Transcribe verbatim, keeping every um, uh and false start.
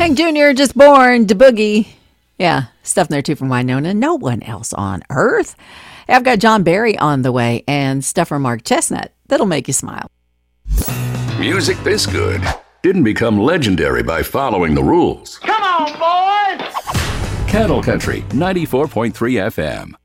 Hank Junior just born to boogie. Yeah, stuff in there too from Winona. No one else on earth. I've got John Barry on the way and stuff from Mark Chestnut that'll make you smile. Music this good didn't become legendary by following the rules. Come on, boys! Cattle Country ninety-four point three F M.